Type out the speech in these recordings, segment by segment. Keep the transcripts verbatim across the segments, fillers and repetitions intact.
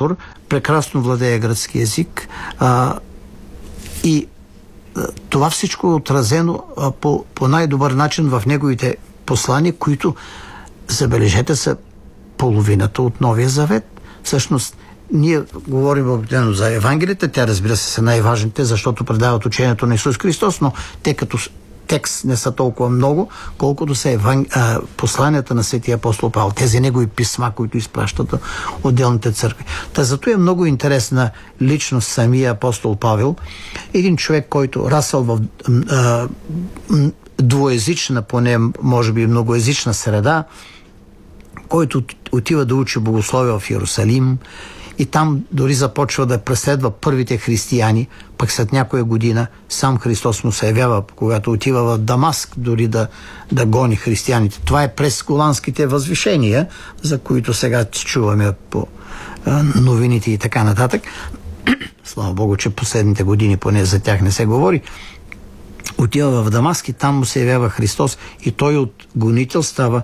оратор, прекрасно владее гръцки език а, и а, това всичко е отразено а, по, по най-добър начин в неговите послания, които, забележете, са половината от Новия Завет. Всъщност, ние говорим обикновено за Евангелията, те, разбира се, са най-важните, защото предават учението на Исус Христос, но те като текст не са толкова много, колкото са еван... а, посланията на Светия апостол Павел, тези негови писма, които изпращат отделните църкви. Та зато е много интересна личност самия апостол Павел, един човек, който расъл в а, двоезична, поне може би многоезична среда, който отива да учи богословие в Иерусалим и там дори започва да преследва първите християни, пък след някоя година сам Христос му се явява, когато отива в Дамаск, дори да, да гони християните. Това е през голандските възвишения, за които сега чуваме по а, новините и така нататък. Слава Богу, че последните години поне за тях не се говори. Отива в Дамаск и там му се явява Христос и той от гонител става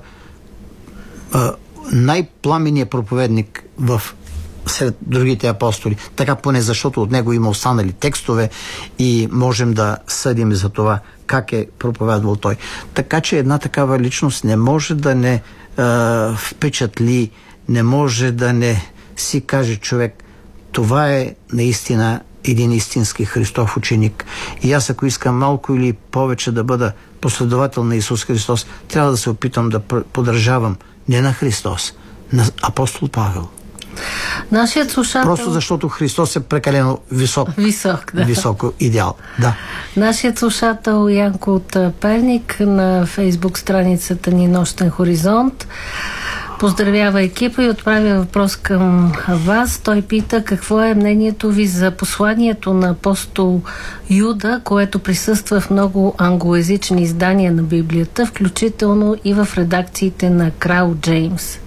а, най-пламенният проповедник в сред другите апостоли. Така поне защото от него има останали текстове и можем да съдим за това как е проповядвал той. Така че една такава личност не може да не а, впечатли, не може да не си каже човек, това е наистина един истински Христов ученик. И аз, ако искам малко или повече да бъда последовател на Исус Христос, трябва да се опитам да подражавам не на Христос, на апостол Павел. Нашият слушател... Просто защото Христос е прекалено висок, висок да. високо идеал. Да. Нашият слушател Янко от Перник на фейсбук страницата ни Нощен хоризонт поздравява екипа и отправя въпрос към вас. Той пита какво е мнението ви за посланието на апостол Юда, което присъства в много англоязични издания на Библията, включително и в редакциите на крал Джеймс.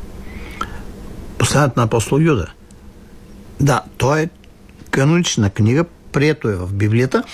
Посланието на апостол Юда. Да, то е канонична книга, прието е в Библията,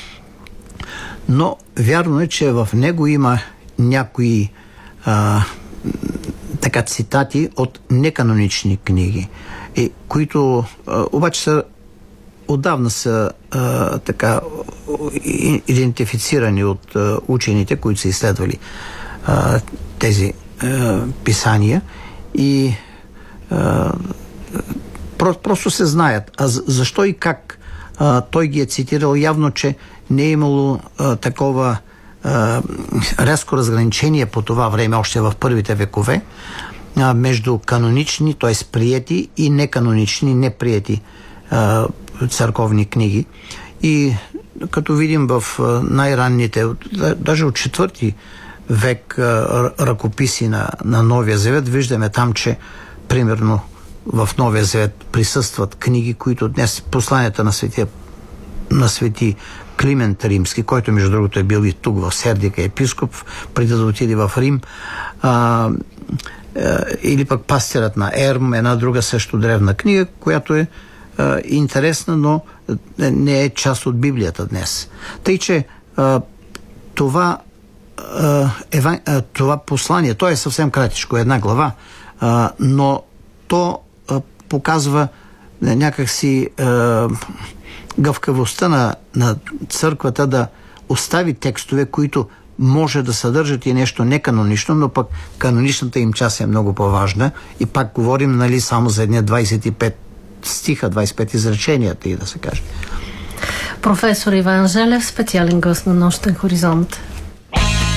но вярно е, че в него има някои а, така цитати от неканонични книги, и, които а, обаче са отдавна са а, така идентифицирани от а, учените, които са изследвали а, тези а, писания и а, про, просто се знаят. А защо и как а, той ги е цитирал? Явно, че не е имало а, такова а, резко разграничение по това време, още в първите векове, а, между канонични, т.е. приети и неканонични, неприети а, църковни книги. И като видим в най-ранните, даже от четвърти век ръкописи на, на Новия Завет, виждаме там, че примерно в Новия Завет присъстват книги, които днес посланията на светия на свети Климент Римски, който между другото е бил и тук в Сердика епископ, преди да отиде в Рим, а, а, или пък Пастирът на Ерм, една друга също древна книга, която е а, интересна, но не е част от Библията днес. Тъй, че а, това, а, ева, а, това послание, то е съвсем кратичко, една глава, а, но то а, показва някакси а, гъвкавостта на, на църквата да остави текстове, които може да съдържат и нещо неканонично, но пък каноничната им част е много по-важна. И пак говорим, нали, само за едни двайсет и пет стиха, двайсет и пет изреченията, и да се каже. Професор Иван Желев, специален гост на Нощен хоризонт.